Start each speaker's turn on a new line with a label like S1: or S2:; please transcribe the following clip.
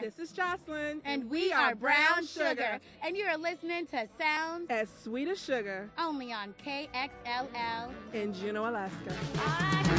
S1: This is Jocelyn.
S2: And we are Brown Sugar. And you are listening to Sounds
S1: As Sweet as Sugar
S2: only on KXLL
S1: in Juneau, Alaska.